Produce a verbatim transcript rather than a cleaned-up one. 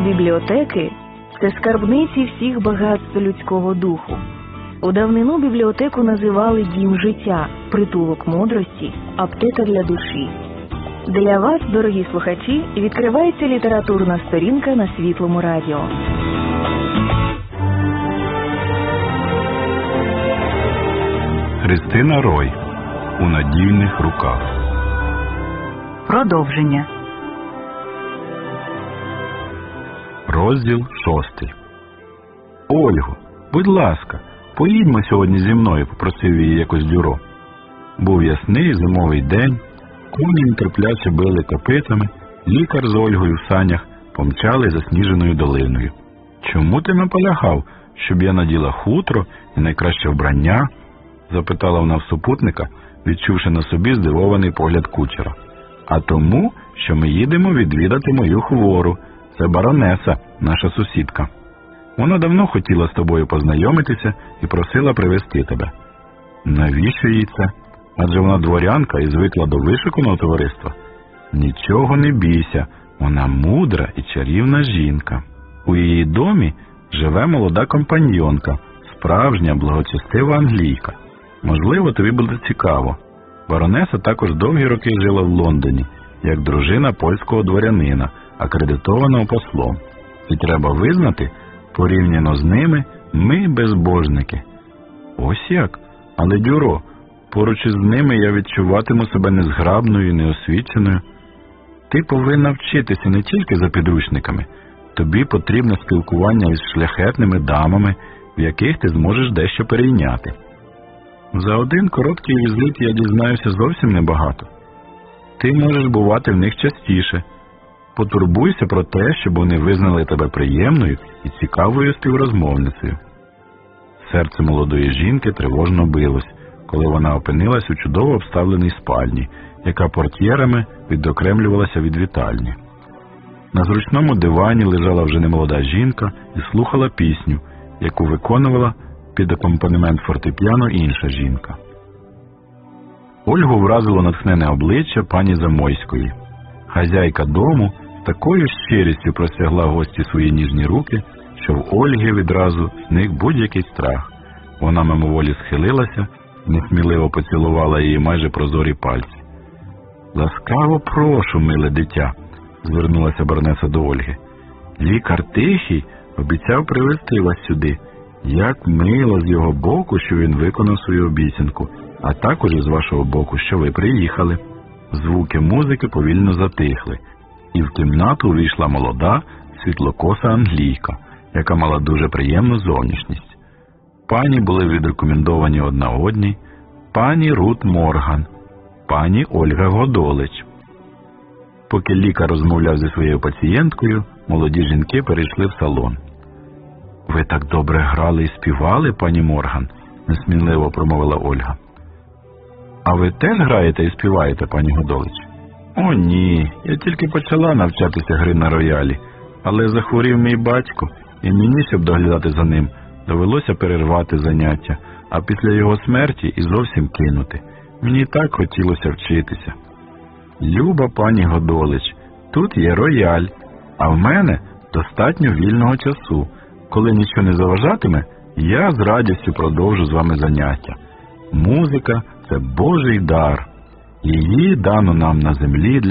Бібліотеки – це скарбниці всіх багатств людського духу. У давнину бібліотеку називали дім життя, притулок мудрості, аптека для душі. Для вас, дорогі слухачі, відкривається літературна сторінка на Світлому радіо. Христина Рой. У надійних руках. Продовження. Розділ шостий. Ольго, будь ласка, поїдьмо сьогодні зі мною, попросив її якось Дюро. Був ясний зимовий день, коні нетерпляче били копитами, лікар з Ольгою в санях помчали засніженою долиною. Чому ти наполягав, щоб я наділа хутро і найкраще вбрання? Запитала вона в супутника, відчувши на собі здивований погляд кучера. А тому, що ми їдемо відвідати мою хвору. Це баронеса, наша сусідка. Вона давно хотіла з тобою познайомитися і просила привезти тебе. Навіщо їй це? Адже вона дворянка і звикла до вишуканого товариства. Нічого не бійся, вона мудра і чарівна жінка. У її домі живе молода компаньйонка, справжня благочестива англійка. Можливо, тобі буде цікаво. Баронеса також довгі роки жила в Лондоні, як дружина польського дворянина, акредитованого послом. І треба визнати, порівняно з ними, ми безбожники. Ось як? Але, Дюро, поруч із ними я відчуватиму себе незграбною і неосвіченою. Ти повинна вчитися не тільки за підручниками. Тобі потрібне спілкування із шляхетними дамами, в яких ти зможеш дещо перейняти. За один короткий візит я дізнаюся зовсім небагато. Ти можеш бувати в них частіше. Потурбуйся про те, щоб вони визнали тебе приємною і цікавою співрозмовницею. Серце молодої жінки тривожно билось, коли вона опинилась у чудово обставленій спальні, яка портьєрами відокремлювалася від вітальні. На зручному дивані лежала вже немолода жінка і слухала пісню, яку виконувала під акомпанемент фортепіано інша жінка. Ольгу вразило натхнене обличчя пані Замойської. Хазяйка дому з такою щирістю простягла гості свої ніжні руки, що в Ольги відразу зник будь-який страх. Вона мимоволі схилилася, несміливо поцілувала її майже прозорі пальці. «Ласкаво прошу, миле дитя», – звернулася баронеса до Ольги. «Лікар Тихий обіцяв привезти вас сюди. Як мило з його боку, що він виконав свою обіцянку, а також із вашого боку, що ви приїхали». Звуки музики повільно затихли, і в кімнату увійшла молода, світлокоса англійка, яка мала дуже приємну зовнішність. Пані були відрекомендовані одна одній: пані Рут Морган, пані Ольга Годолич. Поки лікар розмовляв зі своєю пацієнткою, молоді жінки перейшли в салон. «Ви так добре грали і співали, пані Морган», – несміливо промовила Ольга. «А ви теж граєте і співаєте, пані Годолич?» «О, ні, я тільки почала навчатися гри на роялі, але захворів мій батько, і мені, щоб доглядати за ним, довелося перервати заняття, а після його смерті і зовсім кинути. Мені так хотілося вчитися». «Люба пані Годолич, тут є рояль, а в мене достатньо вільного часу. Коли нічого не заважатиме, я з радістю продовжу з вами заняття. Музика – це Божий дар. Її дано нам на землі для